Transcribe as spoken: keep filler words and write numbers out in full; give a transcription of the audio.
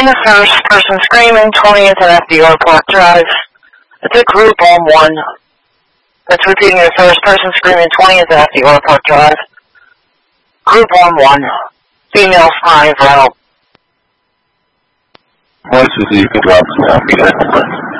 repeating the first person screaming, twentieth and F D R Park Drive. It's a group on one. That's repeating the first person screaming, twentieth and F D R Park Drive. Group on one. Female five, route. Once you can drop the